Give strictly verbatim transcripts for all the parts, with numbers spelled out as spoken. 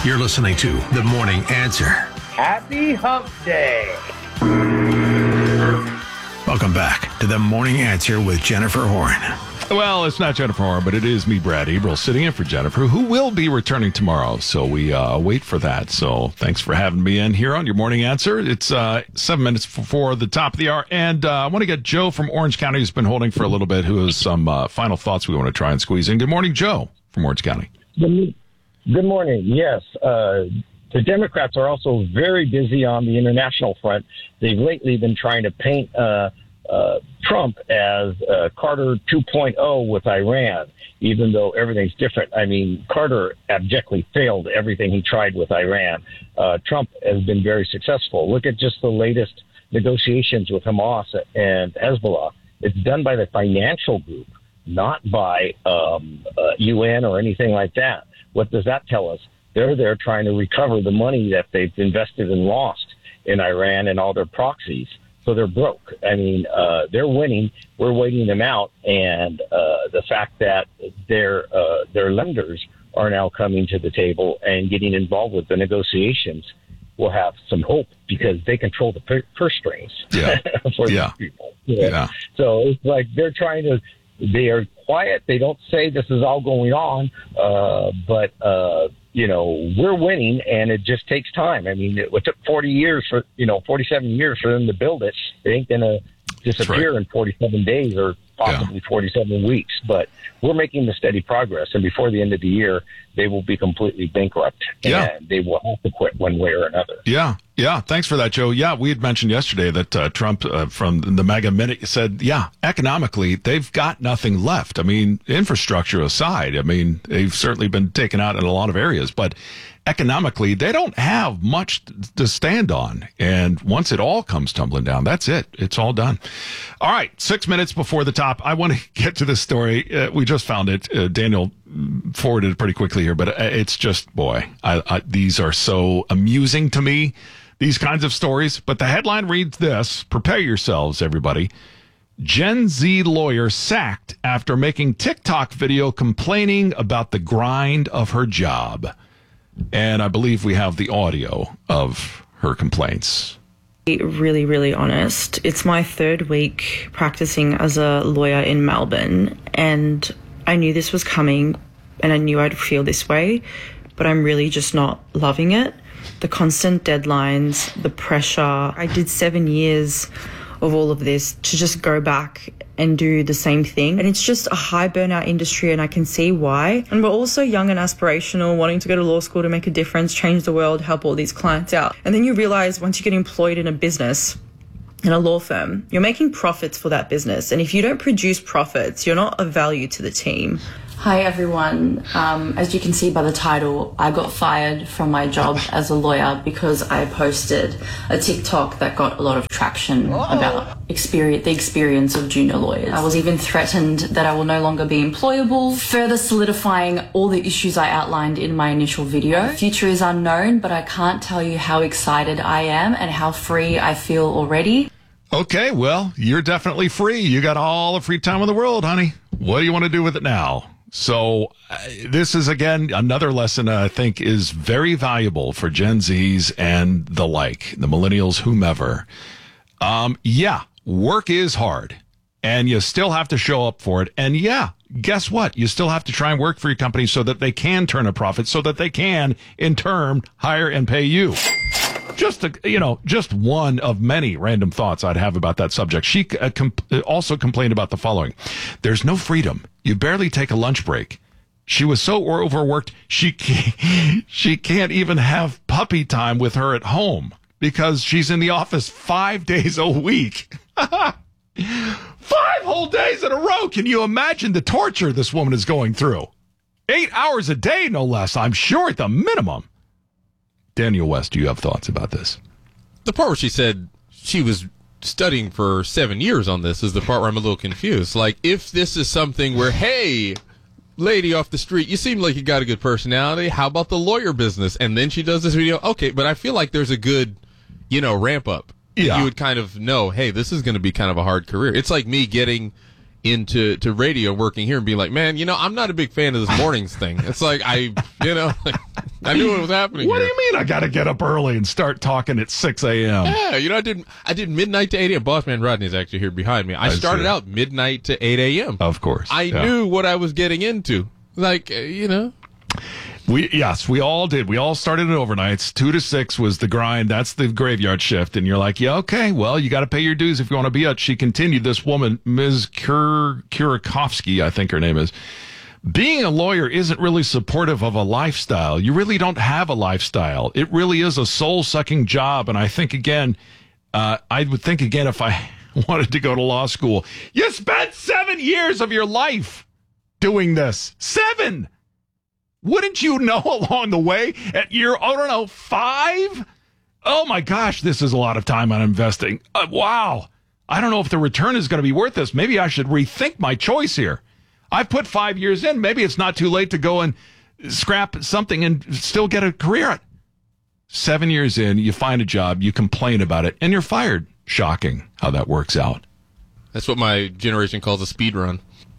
You're listening to The Morning Answer. Happy Hump Day. Welcome back to The Morning Answer with Jennifer Horn. Well, it's not Jennifer Horn, but it is me, Brad Eberl, sitting in for Jennifer, who will be returning tomorrow. So we uh, wait for that. So thanks for having me in here on your Morning Answer. It's uh, seven minutes before the top of the hour. And uh, I want to get Joe from Orange County, who's been holding for a little bit, who has some uh, final thoughts we want to try and squeeze in. Good morning, Joe from Orange County. Good Good morning. Yes, uh, the Democrats are also very busy on the international front. They've lately been trying to paint uh, uh, Trump as uh, Carter two point oh with Iran, even though everything's different. I mean, Carter abjectly failed everything he tried with Iran. Uh, Trump has been very successful. Look at just the latest negotiations with Hamas and Hezbollah. It's done by the financial group, not by um, uh, U N or anything like that. What does that tell us? They're there trying to recover the money that they've invested and lost in Iran and all their proxies. So they're broke. I mean, uh, they're winning. We're waiting them out. And uh, the fact that their uh, their lenders are now coming to the table and getting involved with the negotiations will have some hope because they control the purse strings yeah. for yeah. these people. Yeah. yeah. So it's like they're trying to. They are quiet. They don't say this is all going on, uh, but, uh, you know, we're winning, and it just takes time. I mean, it, it took forty years for, you know, forty-seven years for them to build it. It ain't going to disappear right. in forty-seven days or possibly yeah. forty-seven weeks, but we're making the steady progress. And before the end of the year, they will be completely bankrupt, yeah. and they will have to quit one way or another. Yeah. Yeah. Thanks for that, Joe. Yeah. We had mentioned yesterday that uh, Trump uh, from the MAGA Minute said, yeah, economically, they've got nothing left. I mean, infrastructure aside, I mean, they've certainly been taken out in a lot of areas, but economically, they don't have much to stand on. And once it all comes tumbling down, that's it. It's all done. All right. Six minutes before the top. I want to get to this story. Uh, we just found it. Uh, Daniel forwarded it pretty quickly here, but it's just, boy, I, I, these are so amusing to me, these kinds of stories. But the headline reads this: prepare yourselves, everybody. Gen Z lawyer sacked after making TikTok video complaining about the grind of her job. And I believe we have the audio of her complaints. Really, really honest. It's my third week practicing as a lawyer in Melbourne, and I knew this was coming and I knew I'd feel this way, but I'm really just not loving it. The constant deadlines, the pressure. I did seven years of all of this to just go back and do the same thing. And it's just a high burnout industry, and I can see why. And we're also young and aspirational, wanting to go to law school to make a difference, change the world, help all these clients out. And then you realize once you get employed in a business, in a law firm, you're making profits for that business. And if you don't produce profits, you're not of value to the team. Hi everyone. Um, as you can see by the title, I got fired from my job as a lawyer because I posted a TikTok that got a lot of traction Uh-oh. about experience, the experience of junior lawyers. I was even threatened that I will no longer be employable, further solidifying all the issues I outlined in my initial video. The future is unknown, but I can't tell you how excited I am and how free I feel already. Okay, well, you're definitely free. You got all the free time in the world, honey. What do you want to do with it now? So uh, this is, again, another lesson I think is very valuable for Gen Zs and the like, the millennials, whomever. Um, yeah, work is hard, and you still have to show up for it. And yeah, guess what? You still have to try and work for your company so that they can turn a profit, so that they can, in turn, hire and pay you. Just, a, you know, just one of many random thoughts I'd have about that subject. She uh, comp- also complained about the following. There's no freedom. You barely take a lunch break. She was so overworked, she can't, she can't even have puppy time with her at home because she's in the office five days a week. Five whole days in a row. Can you imagine the torture this woman is going through? Eight hours a day, no less, I'm sure, at the minimum. Daniel West, do you have thoughts about this? The part where she said she was studying for seven years on this is the part where I'm a little confused. Like, if this is something where, hey, lady off the street, you seem like you got a good personality. How about the lawyer business? And then she does this video. Okay, but I feel like there's a good, you know, ramp up. Yeah. You would kind of know, hey, this is going to be kind of a hard career. It's like me getting into to radio, working here, and being like, man, you know, I'm not a big fan of this mornings thing. It's like, I, you know, like, I knew what was happening. What here. do you mean I got to get up early and start talking at six a.m.? Yeah, you know, I did I did midnight to eight a.m. Boss man Rodney's actually here behind me. I, I started see. out midnight to eight a.m. Of course. I yeah. knew what I was getting into. Like, uh, you know. We yes, we all did. We all started at overnights. Two to six was the grind. That's the graveyard shift. And you're like, yeah, okay, well, you got to pay your dues if you want to be out. She continued, this woman, Miz Kur- Kurakovsky, I think her name is. Being a lawyer isn't really supportive of a lifestyle. You really don't have a lifestyle. It really is a soul-sucking job. And I think, again, uh, I would think, again, if I wanted to go to law school, you spent seven years of your life doing this. Seven! Wouldn't you know along the way at year, I don't know, five? Oh, my gosh, this is a lot of time I'm investing. Uh, wow. I don't know if the return is going to be worth this. Maybe I should rethink my choice here. I've put five years in. Maybe it's not too late to go and scrap something and still get a career. Seven years in, you find a job, you complain about it, and you're fired. Shocking how that works out. That's what my generation calls a speed run.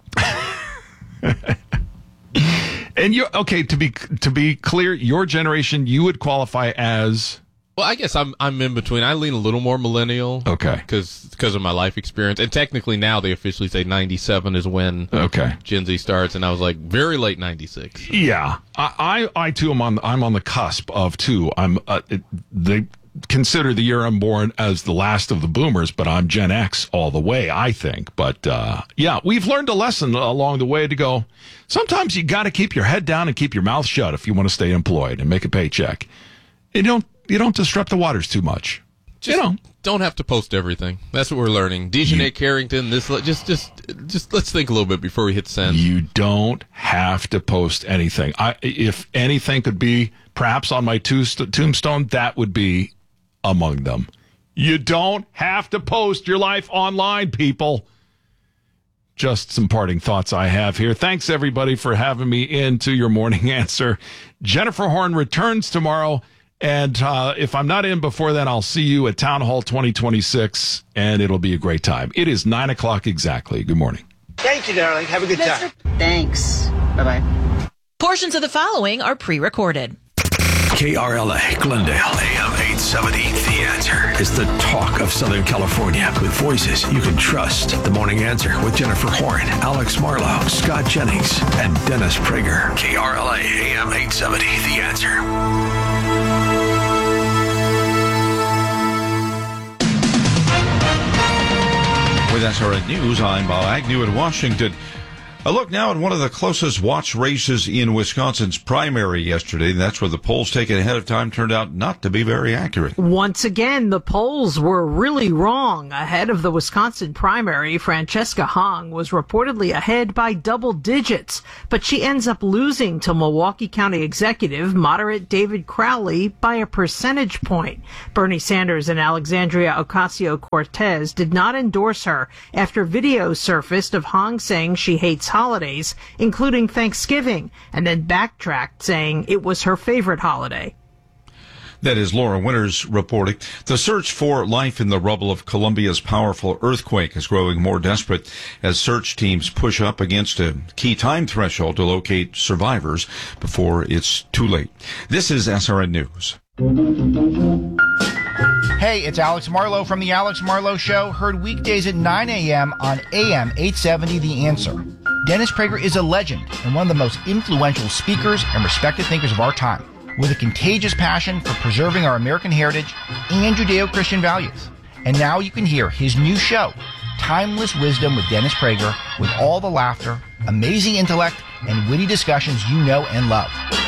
And you okay to be to be clear, your generation you would qualify as. Well, I guess I'm I'm in between. I lean a little more millennial. Okay. Because because of my life experience, and technically now they officially say ninety-seven is when Okay. Gen Z starts, and I was like very late ninety-six. Yeah, I I, I too am on I'm on the cusp of two. I'm uh, it, they consider the year I'm born as the last of the boomers, but I'm Gen X all the way, I think. But uh, yeah, we've learned a lesson along the way to go. Sometimes you got to keep your head down and keep your mouth shut if you want to stay employed and make a paycheck. You don't you don't disrupt the waters too much. Just you know, don't have to post everything. That's what we're learning. Dejanay Carrington, this just just just let's think a little bit before we hit send. You don't have to post anything. I if anything could be perhaps on my tombstone, that would be among them. You don't have to post your life online, people. Just some parting thoughts I have here. Thanks, everybody, for having me into your morning answer. Jennifer Horn returns tomorrow, and uh, if I'm not in before then, I'll see you at Town Hall twenty twenty-six, and it'll be a great time. It is nine o'clock exactly. Good morning. Thank you, darling. Have a good time. Thanks. Bye-bye. Portions of the following are pre-recorded. K R L A, Glendale, A M eight seventy. The Answer is the talk of Southern California with voices you can trust. The Morning Answer with Jennifer Horn, Alex Marlowe, Scott Jennings, and Dennis Prager. K R L A, A M eight seventy. The Answer. With S R N News, I'm Bob Agnew in Washington. A look now at one of the closest watch races in Wisconsin's primary yesterday. That's where the polls taken ahead of time turned out not to be very accurate. Once again, the polls were really wrong. Ahead of the Wisconsin primary, Francesca Hong was reportedly ahead by double digits, but she ends up losing to Milwaukee County Executive moderate David Crowley by a percentage point. Bernie Sanders and Alexandria Ocasio-Cortez did not endorse her after videos surfaced of Hong saying she hates holidays, including Thanksgiving, and then backtracked saying it was her favorite holiday. That is Laura Winters reporting. The search for life in the rubble of Colombia's powerful earthquake is growing more desperate as search teams push up against a key time threshold to locate survivors before it's too late. This is S R N News. Hey, it's Alex Marlowe from The Alex Marlowe Show, heard weekdays at nine a.m. on A M eight seventy The Answer. Dennis Prager is a legend and one of the most influential speakers and respected thinkers of our time, with a contagious passion for preserving our American heritage and Judeo-Christian values. And now you can hear his new show, Timeless Wisdom with Dennis Prager, with all the laughter, amazing intellect, and witty discussions you know and love.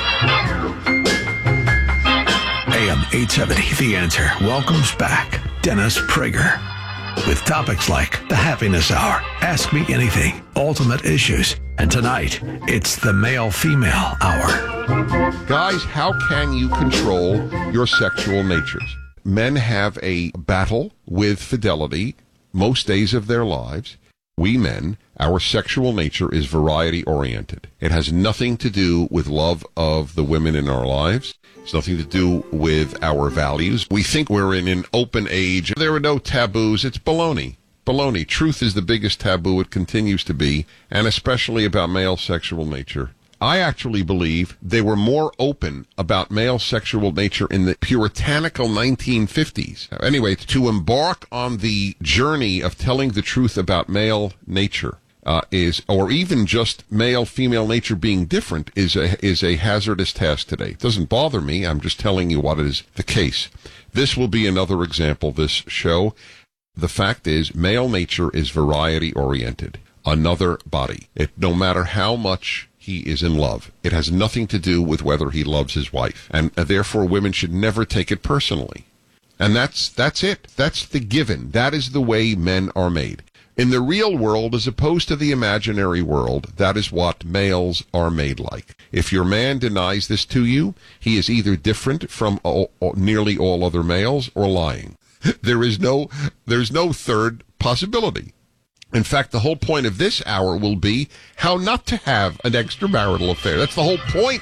A M eight seventy, The Answer welcomes back Dennis Prager with topics like the Happiness Hour, Ask Me Anything, Ultimate Issues, and tonight it's the Male-Female Hour. Guys, how can you control your sexual natures? Men have a battle with fidelity most days of their lives. We men, our sexual nature is variety-oriented. It has nothing to do with love of the women in our lives. It's nothing to do with our values. We think we're in an open age. There are no taboos. It's baloney. Baloney. Truth is the biggest taboo. It continues to be, and especially about male sexual nature. I actually believe they were more open about male sexual nature in the puritanical nineteen fifties. Anyway, to embark on the journey of telling the truth about male nature uh, is, or even just male-female nature being different, is a, is a hazardous task today. It doesn't bother me. I'm just telling you what is the case. This will be another example, this show. The fact is, male nature is variety-oriented. Another body. It, no matter how much he is in love, it has nothing to do with whether he loves his wife. And uh, therefore, women should never take it personally. And that's that's it. That's the given. That is the way men are made. In the real world, as opposed to the imaginary world, that is what males are made like. If your man denies this to you, he is either different from all, all, nearly all other males or lying. There is no, there's no third possibility. In fact, the whole point of this hour will be how not to have an extramarital affair. That's the whole point.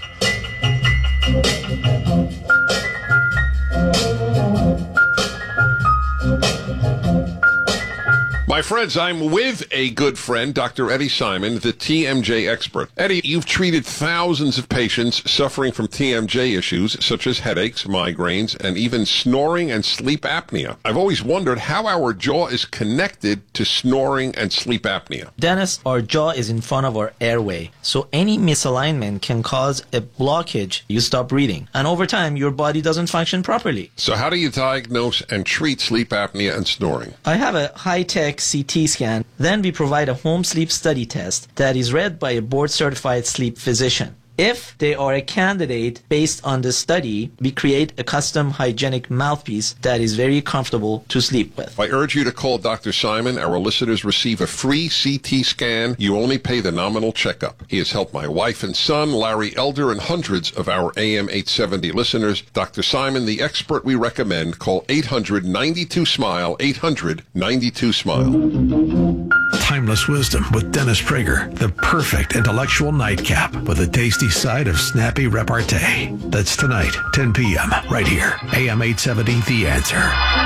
My friends, I'm with a good friend, Doctor Eddie Simon, the T M J expert. Eddie, you've treated thousands of patients suffering from T M J issues, such as headaches, migraines, and even snoring and sleep apnea. I've always wondered how our jaw is connected to snoring and sleep apnea. Dennis, our jaw is in front of our airway, so any misalignment can cause a blockage. You stop breathing, and over time, your body doesn't function properly. So how do you diagnose and treat sleep apnea and snoring? I have a high-tech C T scan. Then we provide a home sleep study test that is read by a board-certified sleep physician. If they are a candidate based on the study, we create a custom hygienic mouthpiece that is very comfortable to sleep with. I urge you to call Doctor Simon. Our listeners receive a free C T scan. You only pay the nominal checkup. He has helped my wife and son, Larry Elder, and hundreds of our A M eight seventy listeners. Doctor Simon, the expert we recommend. Call eight hundred ninety-two SMILE, eight hundred ninety-two SMILE. Timeless Wisdom with Dennis Prager, the perfect intellectual nightcap with a tasty side of snappy repartee. That's tonight, ten p.m., right here, A M eight seventy, The Answer.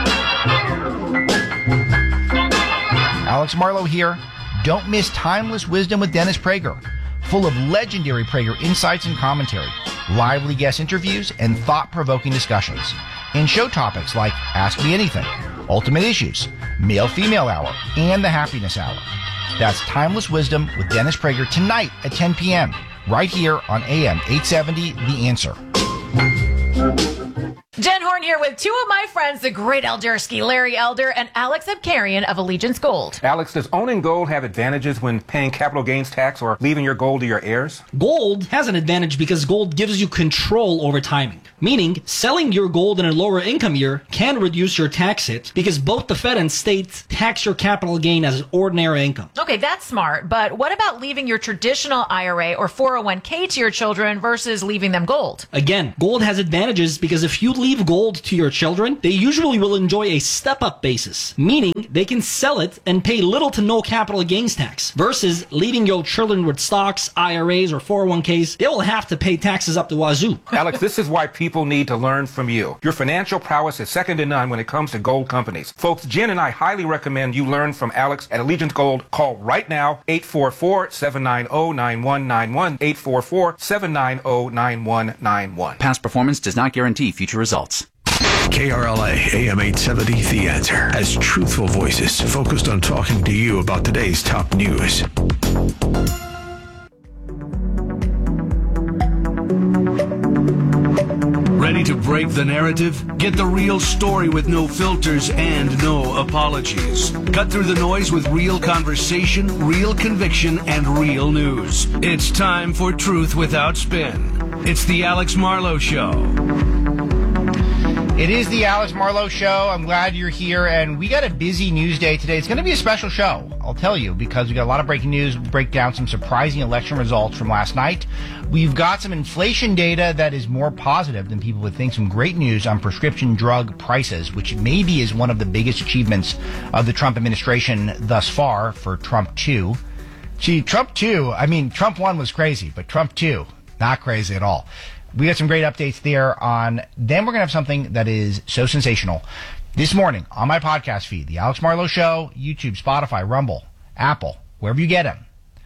Alex Marlowe here. Don't miss Timeless Wisdom with Dennis Prager, full of legendary Prager insights and commentary, lively guest interviews, and thought-provoking discussions. And show topics like Ask Me Anything, Ultimate Issues, Male-Female Hour, and the Happiness Hour. That's Timeless Wisdom with Dennis Prager tonight at ten p.m., right here on A M eight seventy, The Answer. Jen Horn here with two of my friends, the great Eldersky, Larry Elder, and Alex Abkarian of Allegiance Gold. Alex, does owning gold have advantages when paying capital gains tax or leaving your gold to your heirs? Gold has an advantage because gold gives you control over timing. Meaning, selling your gold in a lower income year can reduce your tax hit because both the Fed and states tax your capital gain as ordinary income. Okay, that's smart, but what about leaving your traditional I R A or four oh one k to your children versus leaving them gold? Again, gold has advantages because if you leave gold to your children, they usually will enjoy a step-up basis, meaning they can sell it and pay little to no capital gains tax, versus leaving your children with stocks, I R As, or four oh one k's, they will have to pay taxes up the wazoo. Alex, this is why people People need to learn from you. Your financial prowess is second to none when it comes to gold companies. Folks, Jen and I highly recommend you learn from Alex at Allegiance Gold. Call right now, eight four four, seven nine zero, nine one nine one, eight four four, seven nine zero, nine one nine one. Past performance does not guarantee future results. K R L A, A M eight seventy, The Answer, has truthful voices focused on talking to you about today's top news. Ready to break the narrative? Get the real story with no filters and no apologies. Cut through the noise with real conversation, real conviction, and real news. It's time for Truth Without Spin. It's the Alex Marlowe Show. It is the Alex Marlowe Show. I'm glad you're here, and we got a busy news day today. It's going to be a special show, I'll tell you, because we got a lot of breaking news. We'll break down some surprising election results from last night. We've got some inflation data that is more positive than people would think. Some great news on prescription drug prices, which maybe is one of the biggest achievements of the Trump administration thus far for Trump two. Gee, Trump two, I mean, Trump one was crazy, but Trump two, not crazy at all. We got some great updates there on, then we're going to have something that is so sensational. This morning on my podcast feed, The Alex Marlowe Show, YouTube, Spotify, Rumble, Apple, wherever you get them.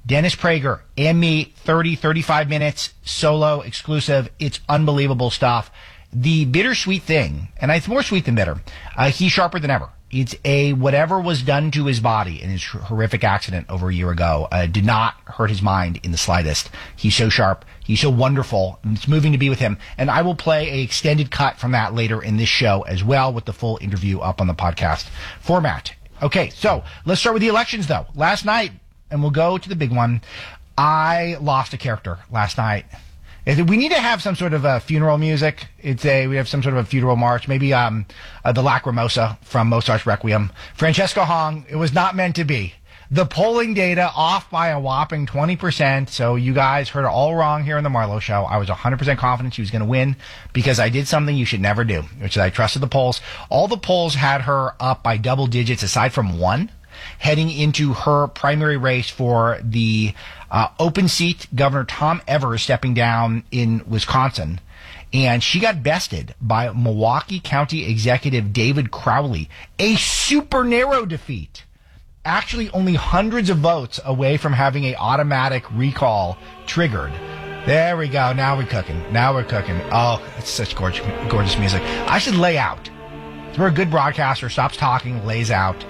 Dennis Prager and me, thirty, thirty-five minutes, solo, exclusive. It's unbelievable stuff. The bittersweet thing, and it's more sweet than bitter, uh, he's sharper than ever. It's a whatever was done to his body in his horrific accident over a year ago uh, did not hurt his mind in the slightest. He's so sharp. He's so wonderful. It's moving to be with him. And I will play an extended cut from that later in this show as well, with the full interview up on the podcast format. Okay, so let's start with the elections, though. Last night, and we'll go to the big one, I lost a character last night. We need to have some sort of a funeral music. It's a we have some sort of a funeral march. Maybe um uh, the Lacrimosa from Mozart's Requiem. Francesca Hong. It was not meant to be. The polling data off by a whopping twenty percent. So you guys heard it all wrong here in the Marlowe Show. I was one hundred percent confident she was going to win because I did something you should never do, which is I trusted the polls. All the polls had her up by double digits aside from one, heading into her primary race for the uh, open seat. Governor Tom Evers stepping down in Wisconsin. And she got bested by Milwaukee County Executive David Crowley. A super narrow defeat. Actually only hundreds of votes away from having a automatic recall triggered. There we go. Now we're cooking. Now we're cooking. Oh, it's such gorgeous, gorgeous music. I should lay out. It's where a good broadcaster stops talking, lays out.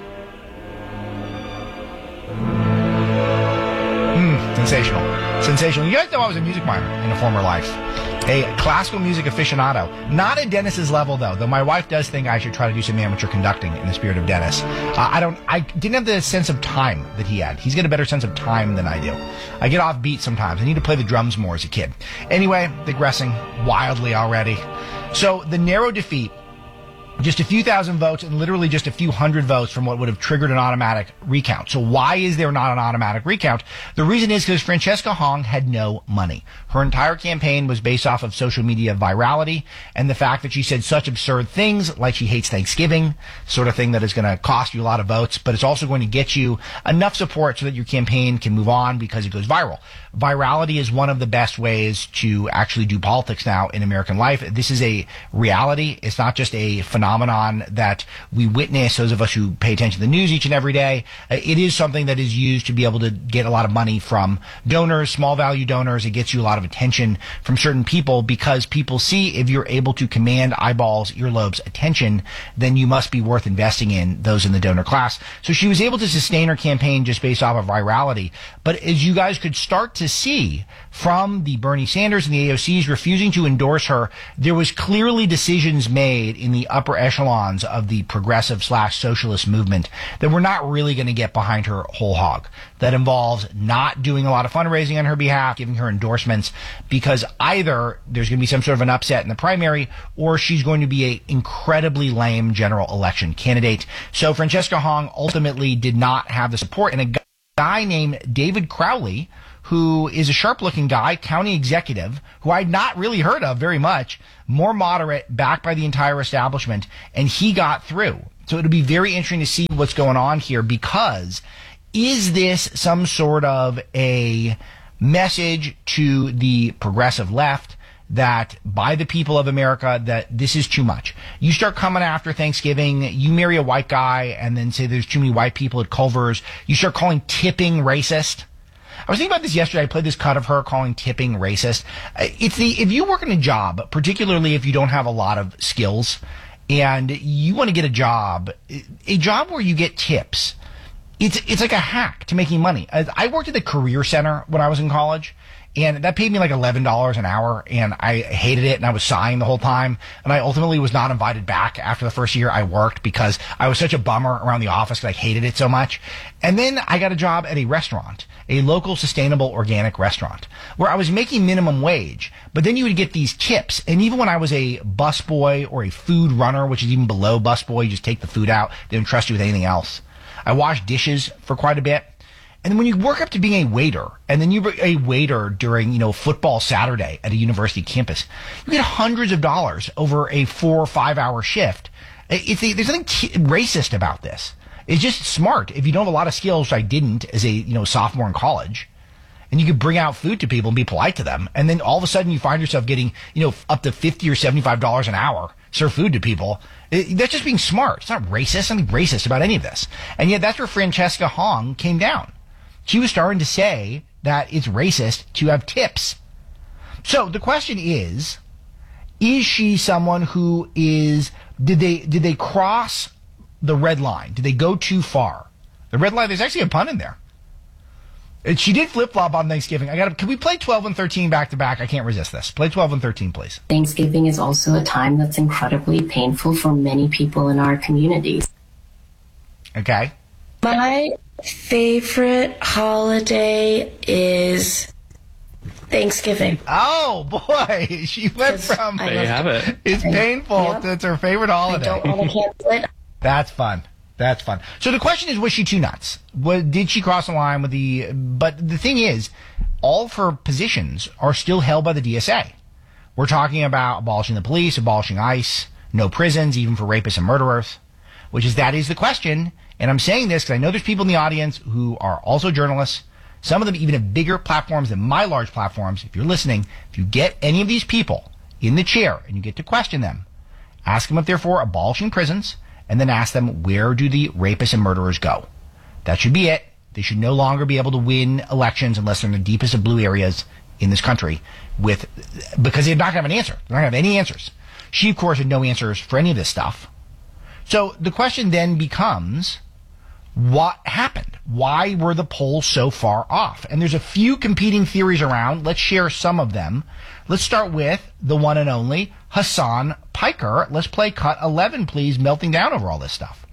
Mm, sensational. Sensational. You guys know I was a music minor in a former life. A classical music aficionado. Not at Dennis's level, though, though my wife does think I should try to do some amateur conducting in the spirit of Dennis. Uh, I don't, I didn't have the sense of time that he had. He's got a better sense of time than I do. I get off beat sometimes. I need to play the drums more as a kid. Anyway, digressing wildly already. So the narrow defeat, just a few thousand votes and literally just a few hundred votes from what would have triggered an automatic recount. So why is there not an automatic recount? The reason is because Francesca Hong had no money. Her entire campaign was based off of social media virality and the fact that she said such absurd things like she hates Thanksgiving, sort of thing that is going to cost you a lot of votes, but it's also going to get you enough support so that your campaign can move on because it goes viral. Virality is one of the best ways to actually do politics now in American life. This is a reality. It's not just a phenomenon that we witness, those of us who pay attention to the news each and every day. It is something that is used to be able to get a lot of money from donors, small value donors. It gets you a lot of attention from certain people because people see if you're able to command eyeballs, earlobes, attention, then you must be worth investing in, those in the donor class. So she was able to sustain her campaign just based off of virality. But as you guys could start to see from the Bernie Sanders and the A O Cs refusing to endorse her, there was clearly decisions made in the upper echelons of the progressive slash socialist movement that we're not really going to get behind her whole hog. That involves not doing a lot of fundraising on her behalf, giving her endorsements, because either there's going to be some sort of an upset in the primary or she's going to be an incredibly lame general election candidate. So Francesca Hong ultimately did not have the support. And a guy named David Crowley, who is a sharp-looking guy, county executive, who I'd not really heard of very much, more moderate, backed by the entire establishment, and he got through. So it'll be very interesting to see what's going on here, because is this some sort of a message to the progressive left that by the people of America that this is too much? You start coming after Thanksgiving, you marry a white guy and then say there's too many white people at Culver's, you start calling tipping racist. I was thinking about this yesterday. I played this cut of her calling tipping racist. It's the, if you work in a job, particularly if you don't have a lot of skills and you want to get a job, a job where you get tips, it's, it's like a hack to making money. I worked at the Career Center when I was in college, and that paid me like eleven dollars an hour, and I hated it, and I was sighing the whole time, and I ultimately was not invited back after the first year I worked because I was such a bummer around the office because I hated it so much. And then I got a job at a restaurant, a local sustainable organic restaurant, where I was making minimum wage, but then you would get these tips. And even when I was a busboy or a food runner, which is even below busboy, you just take the food out, they don't trust you with anything else. I washed dishes for quite a bit. And then when you work up to being a waiter, and then you're a waiter during, you know, football Saturday at a university campus, you get hundreds of dollars over a four or five hour shift. It's a, there's nothing t- racist about this. It's just smart. If you don't have a lot of skills, which I didn't as a, you know, sophomore in college, and you could bring out food to people and be polite to them, and then all of a sudden you find yourself getting, you know, up to fifty or seventy-five dollars an hour, serve food to people. It, that's just being smart. It's not racist. Nothing racist about any of this. And yet that's where Francesca Hong came down. She was starting to say that it's racist to have tips. So the question is, is she someone who is, did they, did they cross the red line? Did they go too far? The red line, there's actually a pun in there. And she did flip-flop on Thanksgiving. I got. Can we play twelve and thirteen back to back? I can't resist this. Play twelve and thirteen, please. Thanksgiving is also a time that's incredibly painful for many people in our communities. Okay. My favorite holiday is Thanksgiving. Oh, boy. She went from There you have it. It's painful. Yep. It's her favorite holiday. I don't want to cancel it. That's fun. That's fun. So the question is, was she too nuts? What, did she cross the line with the... But the thing is, all of her positions are still held by the D S A. We're talking about abolishing the police, abolishing ICE, no prisons, even for rapists and murderers, which is, that is the question. And I'm saying this because I know there's people in the audience who are also journalists. Some of them even have bigger platforms than my large platforms. If you're listening, if you get any of these people in the chair and you get to question them, ask them if they're for abolishing prisons, and then ask them, where do the rapists and murderers go? That should be it. They should no longer be able to win elections unless they're in the deepest of blue areas in this country, with because they're not going to have an answer. They're not going to have any answers. She, of course, had no answers for any of this stuff. So the question then becomes, what happened? Why were the polls so far off? And there's a few competing theories around. Let's share some of them. Let's start with the one and only Hassan Piker. Let's play cut eleven, please, melting down over all this stuff.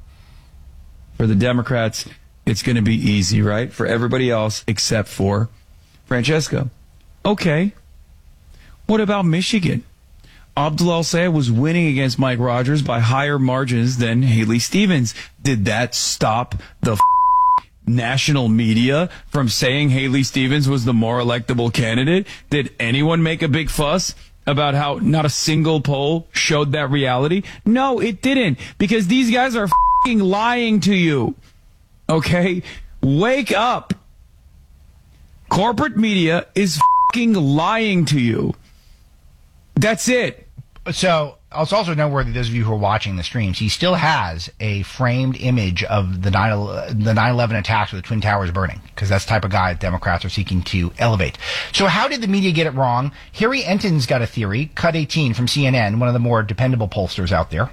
For the Democrats, it's going to be easy, right? For everybody else except for Francesca. Okay. What about Michigan? Abdul El-Sayed was winning against Mike Rogers by higher margins than Haley Stevens. Did that stop the f- national media from saying Haley Stevens was the more electable candidate? Did anyone make a big fuss about how not a single poll showed that reality? No, it didn't, because these guys are f***ing lying to you. Okay? Wake up. Corporate media is f***ing lying to you. That's it. So, it's also noteworthy, those of you who are watching the streams, he still has a framed image of the nine eleven attacks with the Twin Towers burning, because that's the type of guy Democrats are seeking to elevate. So how did the media get it wrong? Harry Enton's got a theory, cut eighteen from C N N, one of the more dependable pollsters out there.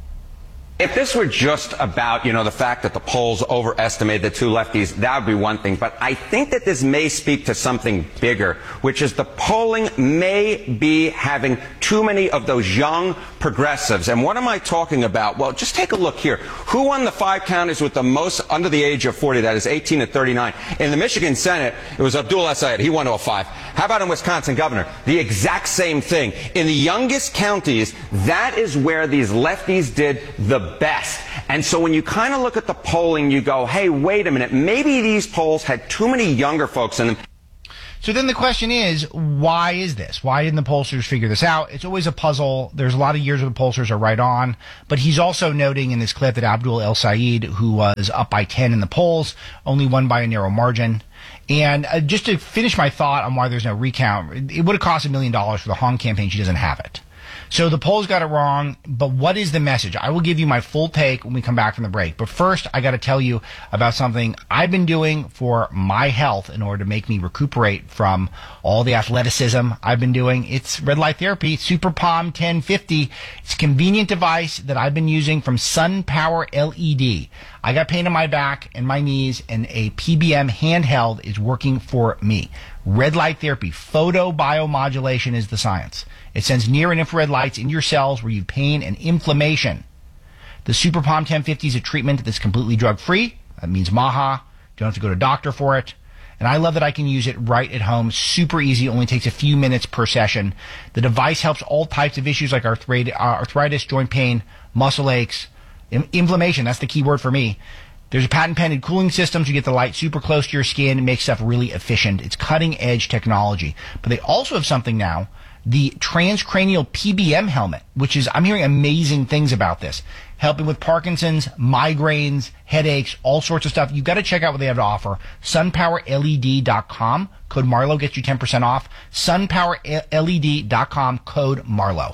If this were just about, you know, the fact that the polls overestimated the two lefties, that would be one thing. But I think that this may speak to something bigger, which is the polling may be having too many of those young progressives. And what am I talking about? Well, just take a look here. Who won the five counties with the most under the age of forty? That is eighteen to thirty-nine. In the Michigan Senate, it was Abdul El-Sayed. He won oh five. How about in Wisconsin governor? The exact same thing. In the youngest counties, that is where these lefties did the best. And so when you kind of look at the polling, you go, hey, wait a minute, maybe these polls had too many younger folks in them. So then the question is, why is this? Why didn't the pollsters figure this out? It's always a puzzle. There's a lot of years where the pollsters are right on. But he's also noting in this clip that Abdul El-Sayed, who was up by ten in the polls, only won by a narrow margin. And uh, just to finish my thought on why there's no recount, it would have cost a million dollars for the Hong campaign. She doesn't have it. So the polls got it wrong, but what is the message? I will give you my full take when we come back from the break. But first, I got to tell you about something I've been doing for my health in order to make me recuperate from all the athleticism I've been doing. It's red light therapy, Super Palm ten fifty. It's a convenient device that I've been using from SunPower L E D. I got pain in my back and my knees, and a P B M handheld is working for me. Red light therapy, photobiomodulation is the science. It sends near and infrared lights into your cells where you have pain and inflammation. The Super Palm ten fifty is a treatment that's completely drug-free. That means MAHA. You don't have to go to a doctor for it. And I love that I can use it right at home. Super easy. It only takes a few minutes per session. The device helps all types of issues like arthritis, joint pain, muscle aches, inflammation. That's the key word for me. There's a patent-pending cooling system, so you get the light super close to your skin and make stuff really efficient. It's cutting-edge technology. But they also have something now, the transcranial P B M helmet, which is, I'm hearing amazing things about this. Helping with Parkinson's, migraines, headaches, all sorts of stuff. You've got to check out what they have to offer. sun power L E D dot com. Code Marlowe gets you ten percent off. sun power L E D dot com. Code Marlowe.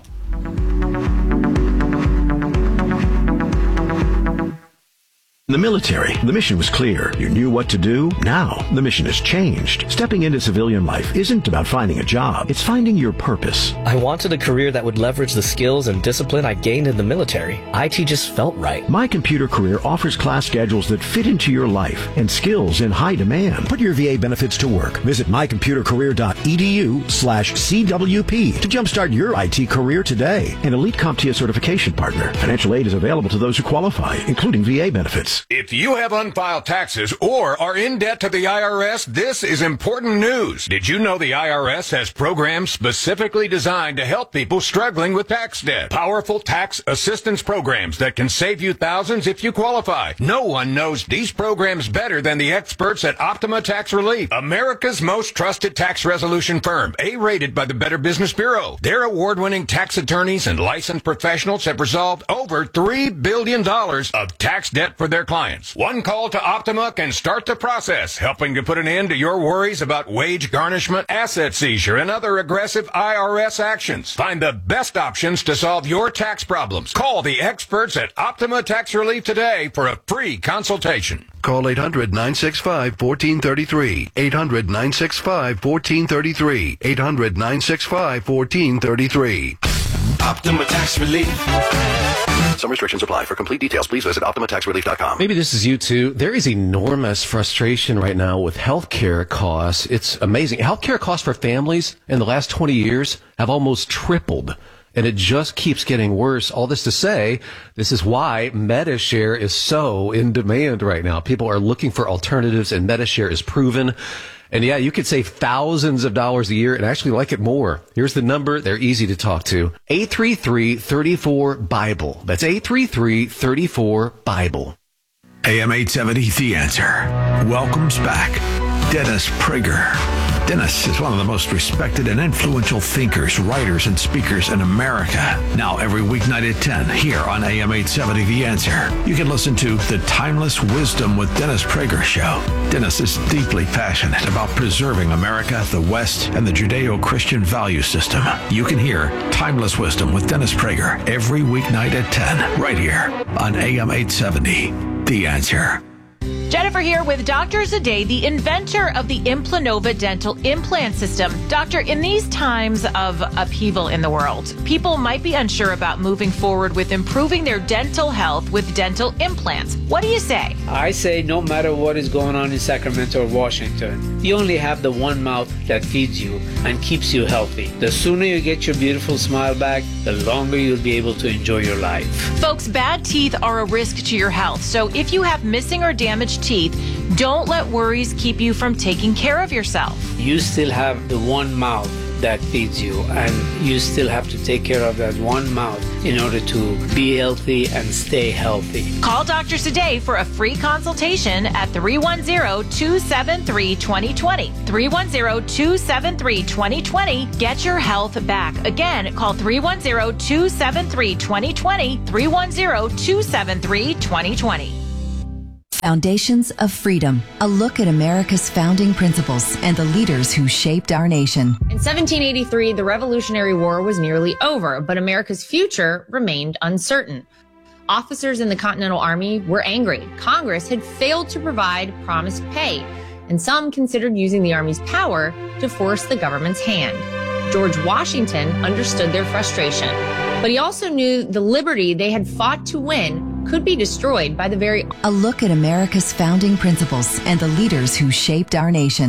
In the military, the mission was clear. You knew what to do. Now, the mission has changed. Stepping into civilian life isn't about finding a job. It's finding your purpose. I wanted a career that would leverage the skills and discipline I gained in the military. I T just felt right. My Computer Career offers class schedules that fit into your life and skills in high demand. Put your V A benefits to work. Visit mycomputercareer.edu slash CWP to jumpstart your I T career today. An Elite CompTIA certification partner. Financial aid is available to those who qualify, including V A benefits. If you have unfiled taxes or are in debt to the I R S, this is important news. Did you know the I R S has programs specifically designed to help people struggling with tax debt? Powerful tax assistance programs that can save you thousands if you qualify. No one knows these programs better than the experts at Optima Tax Relief, America's most trusted tax resolution firm, A-rated by the Better Business Bureau. Their award-winning tax attorneys and licensed professionals have resolved over three billion dollars of tax debt for their clients. One call to Optima can start the process, helping to put an end to your worries about wage garnishment, asset seizure, and other aggressive I R S actions. Find the best options to solve your tax problems. Call the experts at Optima Tax Relief today for a free consultation. Call eight hundred, nine six five, one four three three. eight hundred, nine six five, one four three three. eight hundred, nine six five, one four three three. Optima Tax Relief. Some restrictions apply. For complete details, please visit optima tax relief dot com. Maybe this is you too. There is enormous frustration right now with healthcare costs. It's amazing. Healthcare costs for families in the last twenty years have almost tripled. And it just keeps getting worse. All this to say, this is why MediShare is so in demand right now. People are looking for alternatives, and MediShare is proven. And yeah, you could save thousands of dollars a year and actually like it more. Here's the number. They're easy to talk to. eight three three, three four, BIBLE. That's eight three three, three four, BIBLE. A M eight seventy, The Answer, welcomes back Dennis Prager. Dennis is one of the most respected and influential thinkers, writers, and speakers in America. Now, every weeknight at ten, here on A M eight seventy, The Answer, you can listen to The Timeless Wisdom with Dennis Prager Show. Dennis is deeply passionate about preserving America, the West, and the Judeo-Christian value system. You can hear Timeless Wisdom with Dennis Prager every weeknight at ten, right here on A M eight seventy, The Answer. Jennifer here with Doctor Zadeh, the inventor of the Implanova dental implant system. Doctor, in these times of upheaval in the world, people might be unsure about moving forward with improving their dental health with dental implants. What do you say? I say no matter what is going on in Sacramento or Washington, you only have the one mouth that feeds you and keeps you healthy. The sooner you get your beautiful smile back, the longer you'll be able to enjoy your life. Folks, bad teeth are a risk to your health. So if you have missing or damaged teeth, don't let worries keep you from taking care of yourself. You still have the one mouth that feeds you, and you still have to take care of that one mouth in order to be healthy and stay healthy. Call Doctor Zadeh for a free consultation at three one zero, two seven three, two zero two zero. three one zero, two seven three, two zero two zero. Get your health back. Again, call three one zero, two seven three, two zero two zero. three one zero, two seven three, two zero two zero. Foundations of Freedom, a look at America's founding principles and the leaders who shaped our nation. In seventeen eighty-three, the Revolutionary War was nearly over, but America's future remained uncertain. Officers in the Continental Army were angry. Congress had failed to provide promised pay, and some considered using the Army's power to force the government's hand. George Washington understood their frustration, but he also knew the liberty they had fought to win could be destroyed by the very... A look at America's founding principles and the leaders who shaped our nation.